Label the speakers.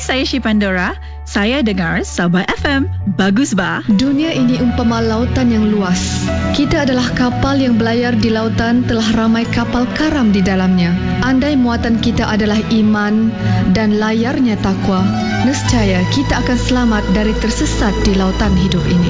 Speaker 1: saya Pandora. Saya dengar Sabah FM. Bagus bah.
Speaker 2: Dunia ini umpama lautan yang luas. Kita adalah kapal yang berlayar di lautan, telah ramai kapal karam di dalamnya. Andai muatan kita adalah iman dan layarnya takwa, nescaya kita akan selamat dari tersesat di lautan hidup ini.